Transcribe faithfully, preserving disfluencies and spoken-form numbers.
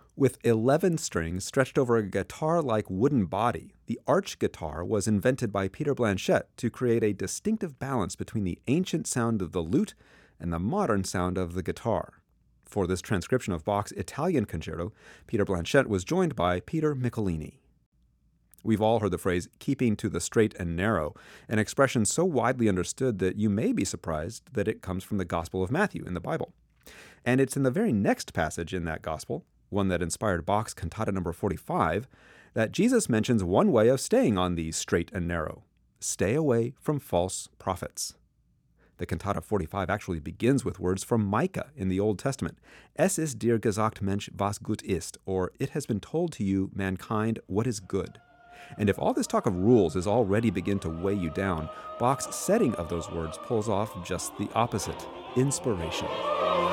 With eleven strings stretched over a guitar-like wooden body, the arch guitar was invented by Peter Blanchette to create a distinctive balance between the ancient sound of the lute and the modern sound of the guitar. For this transcription of Bach's Italian concerto, Peter Blanchette was joined by Peter Michelini. We've all heard the phrase, keeping to the straight and narrow, an expression so widely understood that you may be surprised that it comes from the Gospel of Matthew in the Bible. And it's in the very next passage in that Gospel, one that inspired Bach's Cantata number forty-five, that Jesus mentions one way of staying on the straight and narrow. Stay away from false prophets. The Cantata forty-five actually begins with words from Micah in the Old Testament. Es ist dir gesagt, Mensch, was gut ist, or it has been told to you, mankind, what is good. And if all this talk of rules is already begin to weigh you down, Bach's setting of those words pulls off just the opposite, inspiration.